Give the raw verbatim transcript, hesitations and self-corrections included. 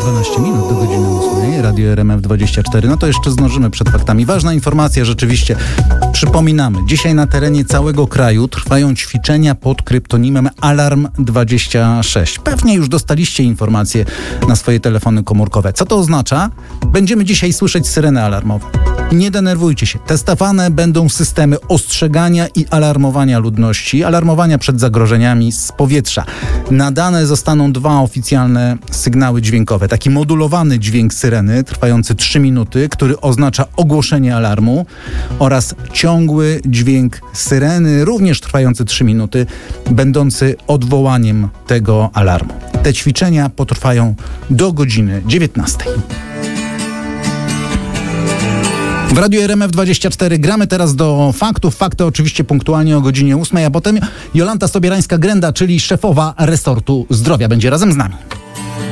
dwanaście minut do godziny ósmej. Radio R M F dwadzieścia cztery. No to jeszcze zdążymy przed faktami. Ważna informacja rzeczywiście. Przypominamy, dzisiaj na terenie całego kraju trwają ćwiczenia pod kryptonimem Alarm dwadzieścia sześć. Pewnie już dostaliście informacje na swoje telefony komórkowe. Co to oznacza? Będziemy dzisiaj słyszeć syreny alarmowe. Nie denerwujcie się. Testowane będą systemy ostrzegania i alarmowania ludności, alarmowania przed zagrożeniami z powietrza. Nadane zostaną dwa oficjalne sygnały dźwiękowe. Taki modulowany dźwięk syreny trwający trzy minuty, który oznacza ogłoszenie alarmu, oraz ciągły dźwięk syreny, również trwający trzy minuty, będący odwołaniem tego alarmu. Te ćwiczenia potrwają do godziny dziewiętnastej. W Radiu R M F dwadzieścia cztery gramy teraz do faktów. Fakty oczywiście punktualnie o godzinie ósmej, a potem Jolanta Sobierańska-Grenda, czyli szefowa resortu zdrowia, będzie razem z nami.